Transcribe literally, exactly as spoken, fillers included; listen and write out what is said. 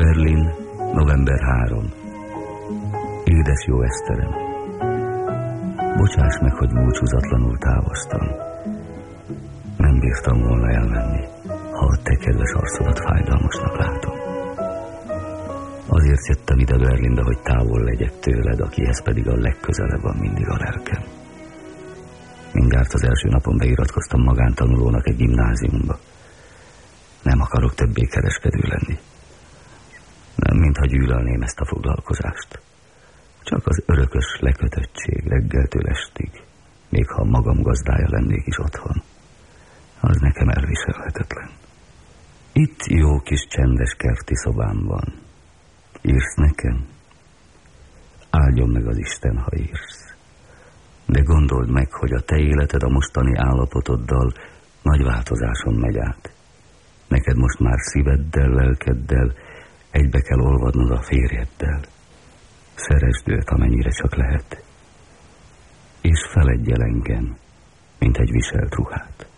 Berlin, november harmadika. Édes jó Eszterem, bocsáss meg, hogy búcsúzatlanul távoztam. Nem bírtam volna elmenni, ha a te kedves arcodat fájdalmasnak látom. Azért jöttem ide Berlinbe, hogy távol legyek tőled, akihez pedig a legközelebb van mindig a lelkem. Mindjárt az első napon beiratkoztam magántanulónak egy gimnáziumba. Nem akarok többé kereskedő lenni. Nem, mintha gyűlölném ezt a foglalkozást. Csak az örökös lekötöttség reggeltől estig, még ha magam gazdája lennék is otthon. Az nekem elviselhetetlen. Itt jó kis csendes kerti szobám van. Írsz nekem? Áldjon meg az Isten, ha írsz. De gondold meg, hogy a te életed a mostani állapotoddal nagy változáson megy át. Neked most már szíveddel, lelkeddel egybe kell olvadnod a férjeddel. Szeresd őt, amennyire csak lehet. És feledj el engem, mint egy viselt ruhát.